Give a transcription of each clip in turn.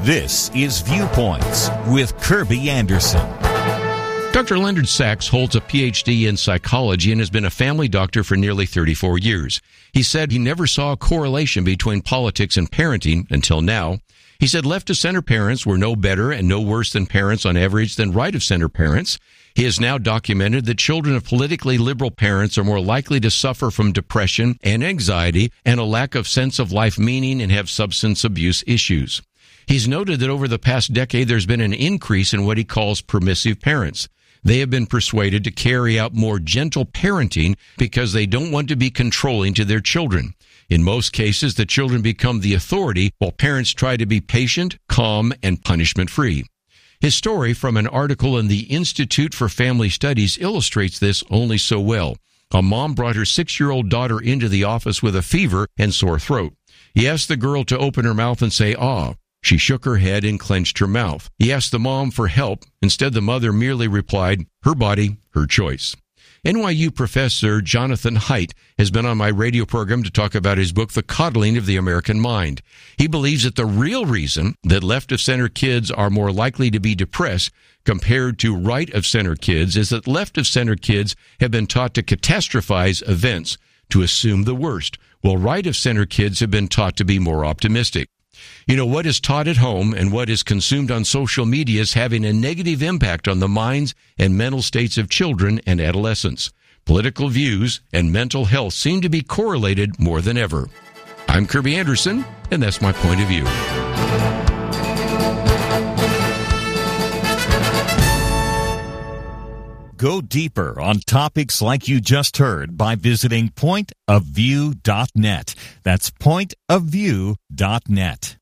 This is Viewpoints with Kirby Anderson. Dr. Leonard Sachs holds a PhD in psychology and has been a family doctor for nearly 34 years. He said he never saw a correlation between politics and parenting until now. He said left-of-center parents were no better and no worse than parents on average than right-of-center parents. He has now documented that children of politically liberal parents are more likely to suffer from depression and anxiety and a lack of sense of life meaning and have substance abuse issues. He's noted that over the past decade there's been an increase in what he calls permissive parents. They have been persuaded to carry out more gentle parenting because they don't want to be controlling to their children. In most cases, the children become the authority while parents try to be patient, calm, and punishment-free. His story from an article in the Institute for Family Studies illustrates this only so well. A mom brought her 6-year-old daughter into the office with a fever and sore throat. He asked the girl to open her mouth and say, "Ah." She shook her head and clenched her mouth. He asked the mom for help. Instead, the mother merely replied, "Her body, her choice." NYU professor Jonathan Haidt has been on my radio program to talk about his book, The Coddling of the American Mind. He believes that the real reason that left-of-center kids are more likely to be depressed compared to right-of-center kids is that left-of-center kids have been taught to catastrophize events, to assume the worst, while right-of-center kids have been taught to be more optimistic. You know, what is taught at home and what is consumed on social media is having a negative impact on the minds and mental states of children and adolescents. Political views and mental health seem to be correlated more than ever. I'm Kirby Anderson, and that's my point of view. Go deeper on topics like you just heard by visiting pointofview.net. That's pointofview.net.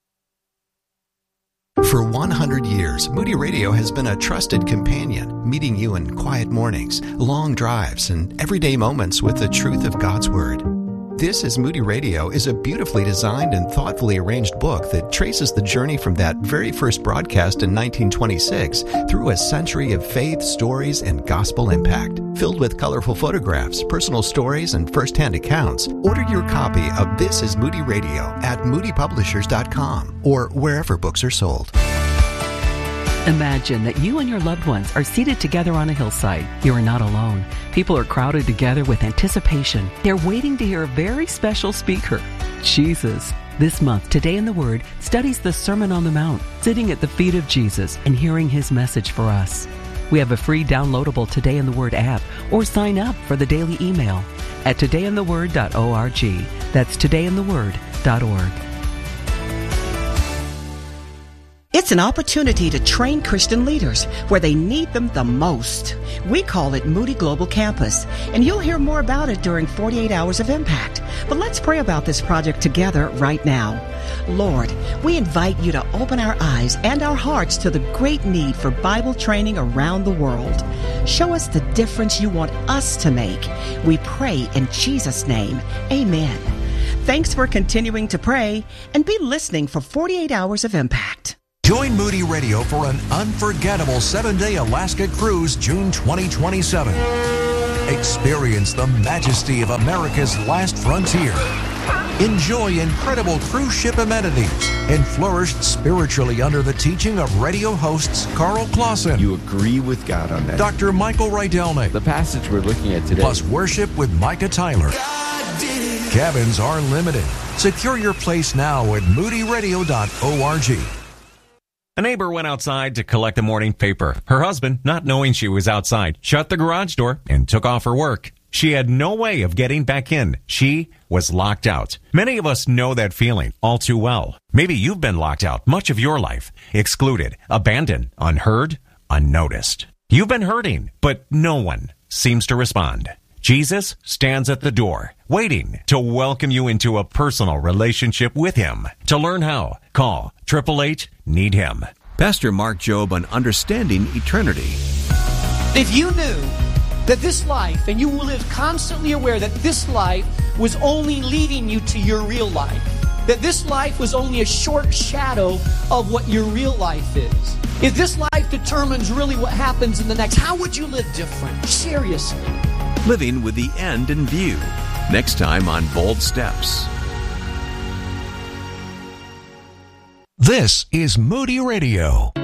For 100 years, Moody Radio has been a trusted companion, meeting you in quiet mornings, long drives, and everyday moments with the truth of God's Word. This is Moody Radio is a beautifully designed and thoughtfully arranged book that traces the journey from that very first broadcast in 1926 through a century of faith, stories, and gospel impact. Filled with colorful photographs, personal stories, and first-hand accounts, order your copy of This is Moody Radio at moodypublishers.com or wherever books are sold. Imagine that you and your loved ones are seated together on a hillside. You are not alone. People are crowded together with anticipation. They're waiting to hear a very special speaker, Jesus. This month, Today in the Word studies the Sermon on the Mount, sitting at the feet of Jesus and hearing His message for us. We have a free downloadable Today in the Word app, or sign up for the daily email at todayintheword.org. That's todayintheword.org. It's an opportunity to train Christian leaders where they need them the most. We call it Moody Global Campus, and you'll hear more about it during 48 Hours of Impact. But let's pray about this project together right now. Lord, we invite you to open our eyes and our hearts to the great need for Bible training around the world. Show us the difference you want us to make. We pray in Jesus' name. Amen. Thanks for continuing to pray, and be listening for 48 Hours of Impact. Join Moody Radio for an unforgettable 7-day Alaska cruise June 2027. Experience the majesty of America's last frontier. Enjoy incredible cruise ship amenities and flourish spiritually under the teaching of radio hosts Carl Clausen. You agree with God on that. Dr. Michael Rydelnik. The passage we're looking at today. Plus worship with Micah Tyler. Cabins are limited. Secure your place now at moodyradio.org. A neighbor went outside to collect the morning paper. Her husband, not knowing she was outside, shut the garage door and took off her work. She had no way of getting back in. She was locked out. Many of us know that feeling all too well. Maybe you've been locked out much of your life, excluded, abandoned, unheard, unnoticed. You've been hurting, but no one seems to respond. Jesus stands at the door, waiting to welcome you into a personal relationship with Him. To learn how, call 888-NEED-HIM. Pastor Mark Jobe on Understanding Eternity. If you knew that this life, and you will live constantly aware that this life was only leading you to your real life, that this life was only a short shadow of what your real life is. If this life determines really what happens in the next, how would you live different? Seriously. Living with the end in view. Next time on Bold Steps. This is Moody Radio.